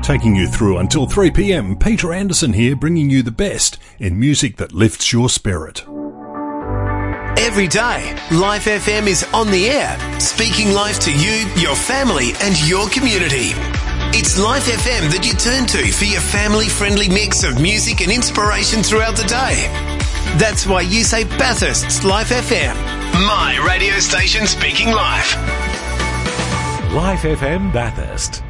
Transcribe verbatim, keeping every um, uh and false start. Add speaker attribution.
Speaker 1: Taking you through until three p.m, Peter Anderson here, bringing you the best in music that lifts your spirit.
Speaker 2: Every day, Life F M is on the air, speaking life to you, your family and your community. It's Life F M that you turn to for your family-friendly mix of music and inspiration throughout the day. That's why you say Bathurst's Life F M, my radio station speaking life.
Speaker 3: Life F M Bathurst.